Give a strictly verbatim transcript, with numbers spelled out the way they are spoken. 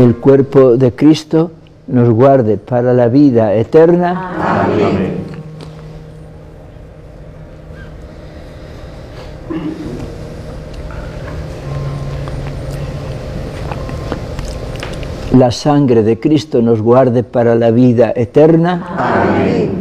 El cuerpo de Cristo nos guarde para la vida eterna. Amén. La sangre de Cristo nos guarde para la vida eterna. Amén.